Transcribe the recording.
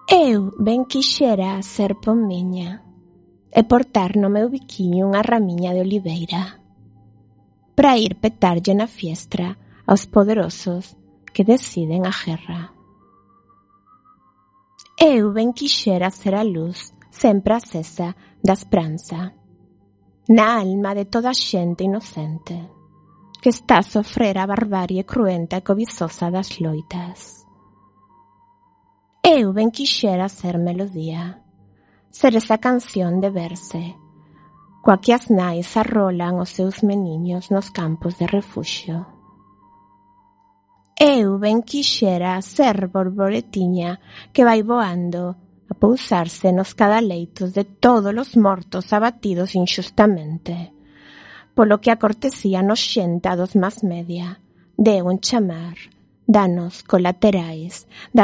Eu ben quixera ser pomiña e portar no meu biquiño unha ramiña de oliveira para ir petarlle na fiestra aos poderosos que deciden a guerra. Eu ben quixera ser a luz sempre acesa da esperanza na alma de toda a xente inocente que está a sofrer a barbarie cruenta e cobizosa das loitas. Eu ben quixera ser melodía, ser esa canción de verse, coa que as nais arrolan os seus meniños nos campos de refuxio. Eu ben quixera ser borboletiña que vai voando a pousarse nos cadaleitos de todos os mortos abatidos inxustamente, polo que a cortesía noxenta dos más media deu en chamar danos colaterais da